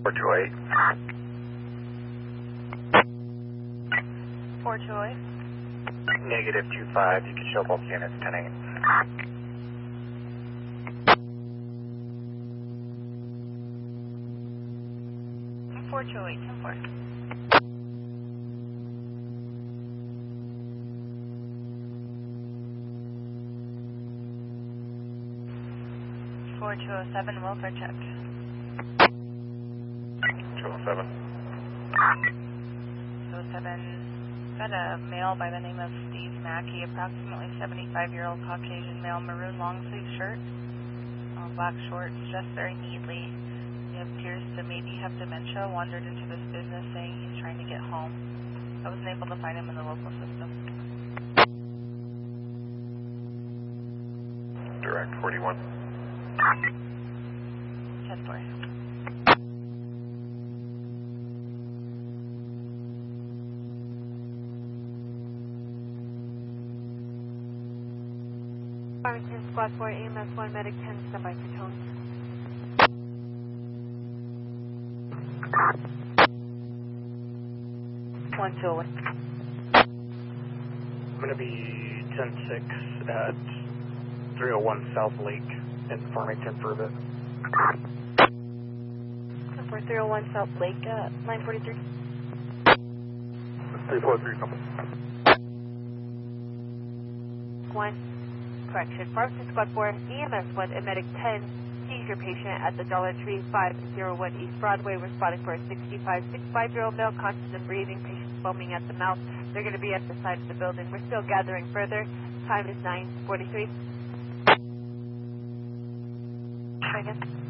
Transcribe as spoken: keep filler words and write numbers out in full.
four two eight. four two eight. Negative two five, you can show both units ten eight. four two eight, ten four. four two oh seven, welfare check. two oh seven. two oh seven, got a male by the name of Steve Mackey, approximately seventy-five-year-old Caucasian male, maroon long-sleeve shirt, uh, black shorts, dressed very neatly. He appears to maybe have dementia, wandered into this business saying he's trying to get home. I wasn't able to find him in the local system. Direct forty-one. ten four. Farmington Squad four, A M S one, Medic ten, stand by for tone. one two one. I'm going to be ten six at three oh one South Lake in Farmington for a bit. For three oh one South Lake, uh, nine forty-three. three four three, come one. Correction. Farmington Squad four, E M S one, and Medic ten, seizure patient at the Dollar Tree five oh one East Broadway, responding for a sixty-five, sixty-five-year-old male, conscious and breathing, patient foaming at the mouth. They're going to be at the side of the building. We're still gathering further. Time is nine forty-three. Again.